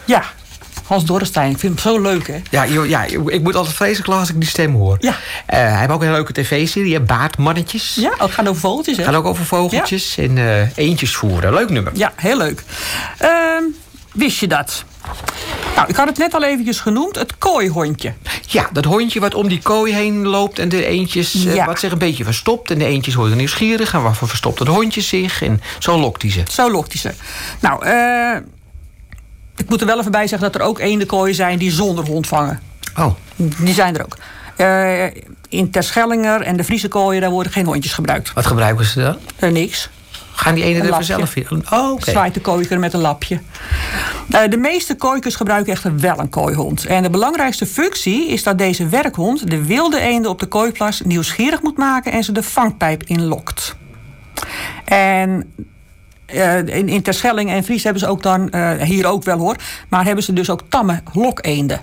Ja, Hans Dorrestein. Ik vind hem zo leuk, hè? Ja, ik moet altijd vreselijk lachen als ik die stem hoor. Ja. Hij heeft ook een leuke tv-serie, Baardmannetjes. Ja, het gaat over vogeltjes, hè? Het gaat ook over vogeltjes en eendjes voeren. Leuk nummer. Ja, heel leuk. Wist je dat? Nou, ik had het net al eventjes genoemd, het kooihondje. Ja, dat hondje wat om die kooi heen loopt en de eendjes wat zich een beetje verstopt. En de eendjes worden nieuwsgierig en waarvoor verstopt het hondje zich. En zo lokt hij ze. Nou, ik moet er wel even bij zeggen dat er ook eendenkooien zijn die zonder hond vangen. Oh. Die zijn er ook. In Terschellinger en de Friese kooien, daar worden geen hondjes gebruikt. Wat gebruiken ze dan? Niks. Gaan die ene er vanzelf in? Oh, oké. Zwaait de kooiker met een lapje. De meeste kooikers gebruiken echter wel een kooihond. En de belangrijkste functie is dat deze werkhond de wilde eenden op de kooiplas nieuwsgierig moet maken en ze de vangpijp inlokt. En in Terschelling en Fries hebben ze ook dan, hier ook wel hoor, maar hebben ze dus ook tamme lokeenden.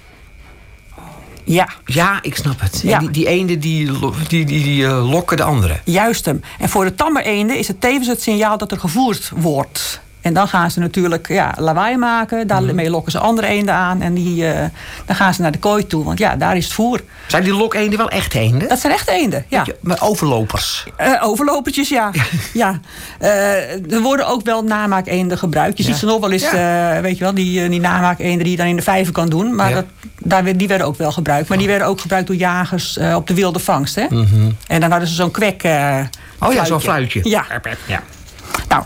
Ja. Ja, ik snap het. Ja. Die eenden die lokken de anderen. Juist hem. En voor de tamme eenden is het tevens het signaal dat er gevoerd wordt. En dan gaan ze natuurlijk lawaai maken. Daarmee lokken ze andere eenden aan. En dan gaan ze naar de kooi toe. Want daar is het voer. Zijn die lokeenden wel echt eenden? Dat zijn echt eenden, ja. Maar overlopers? Overlopertjes, ja. Ja. Er worden ook wel namaakeenden gebruikt. Je ziet ze nog wel eens, weet je wel, die namaakeenden die je dan in de vijver kan doen. Maar die werden ook wel gebruikt. Maar die werden ook gebruikt door jagers op de wilde vangst. Hè? Mm-hmm. En dan hadden ze zo'n kwek zo'n fluitje. Ja. Nou,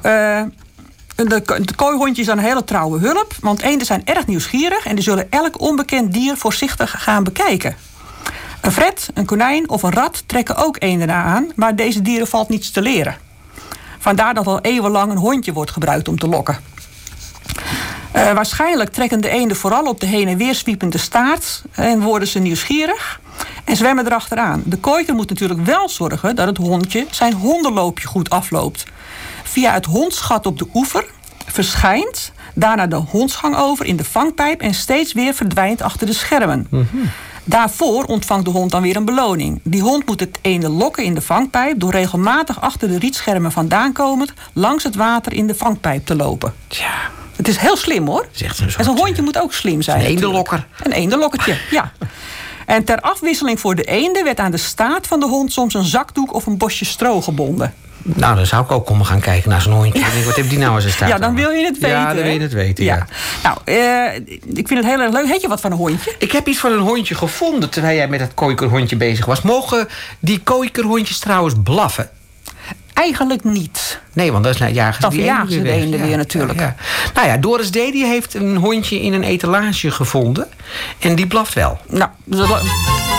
de kooihondjes zijn een hele trouwe hulp. Want eenden zijn erg nieuwsgierig en die zullen elk onbekend dier voorzichtig gaan bekijken. Een vret, een konijn of een rat trekken ook eenden aan, maar deze dieren valt niets te leren. Vandaar dat al eeuwenlang een hondje wordt gebruikt om te lokken. Waarschijnlijk trekken de eenden vooral op de heen en weer zwiepende staart en worden ze nieuwsgierig en zwemmen erachteraan. De kooiker moet natuurlijk wel zorgen dat het hondje zijn hondenloopje goed afloopt. Via het hondsgat op de oever verschijnt, daarna de hondsgang over in de vangpijp en steeds weer verdwijnt achter de schermen. Mm-hmm. Daarvoor ontvangt de hond dan weer een beloning. Die hond moet het eenden lokken in de vangpijp door regelmatig achter de rietschermen vandaan komend langs het water in de vangpijp te lopen. Ja. Het is heel slim hoor. En zo'n hondje moet ook slim zijn. Een eendenlokker. Een eendenlokkertje, ja. En ter afwisseling voor de eenden werd aan de staart van de hond soms een zakdoek of een bosje stro gebonden. Nou, dan zou ik ook komen gaan kijken naar zo'n hondje. Ja. Wat heeft die nou eens staan? Ja, dan wil je het weten. Ja, dan wil je het weten, ja. Nou, ik vind het heel erg leuk. Weet je wat van een hondje? Ik heb iets van een hondje gevonden terwijl jij met dat kooikerhondje bezig was. Mogen die kooikerhondjes trouwens blaffen? Eigenlijk niet. Nee, want dan jagen ze de eenden weer natuurlijk. Ja. Nou ja, Doris D. die heeft een hondje in een etalage gevonden. En die blaft wel. Nou,